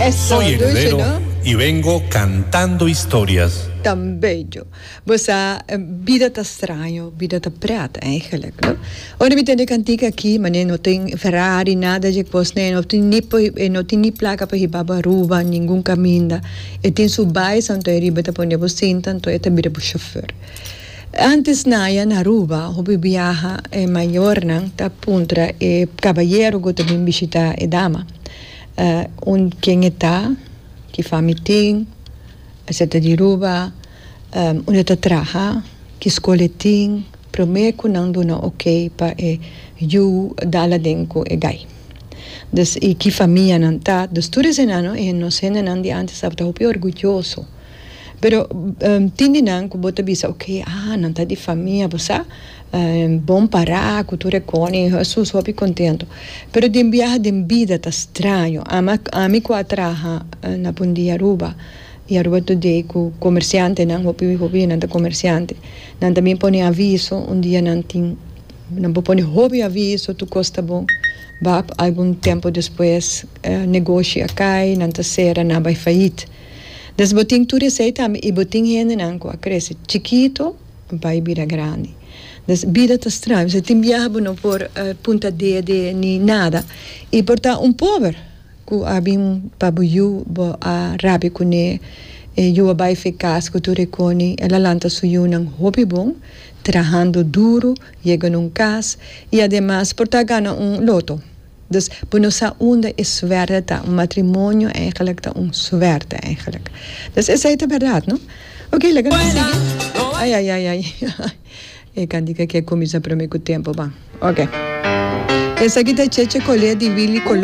Soy heredero y vengo cantando historias. Também, jo. Você, vida tá estranho, vida tá preta, eigenlijk. No? Ora, me tem cantica aqui, mas não tem Ferrari, nada de coisa, não tem nem placa para ir para Aruba, nenhum caminho. E tem subai, santo é riba, tá põe a cinta, então é também para chauffeur. Antes na Aruba, eu viaja maior, não, tá puntra, e cavalheiro que também visita a dama. Quem está, que faz meeting, seta de Aruba, onde está trabalha, que escolhe ting, prometo não dona ok para eu dar lá dentro e gai. Dus e que família não está, dus tudo isso não e não sei não de antes estava muito orgulhoso. Pero tindi não que bota bisa ok, não está de família, você bom parar, cultura cone, eu sou contento. Pero de viagem de vida está estranho. A mim que trabalha na Pundia Aruba. E Aruba today com comerciante, não hobby não comerciante, não também põe aviso dia não põe hobby aviso tu custa bom, vai algum tempo depois negocia cai, não tá será não vai falir. Das botin tu receita e botin rende não com a cresce chiquito vai virar grande. Das vida tá estranho, você tem viaja não por punta de nem nada e porta pobre. Ku abim pabuyu bo a rabi kune eu vai ficar com tu recone ela lanta suyu nang hobby bom trabajando duro chega num cas e además porta gana loto dus bonosa onda é suerte matrimônio eigenlijk tá suerte eigenlijk dus is het verdade não ok legal ai e candica que é comida para mim com tempo bom ok essa aqui tá cheche colher de Willy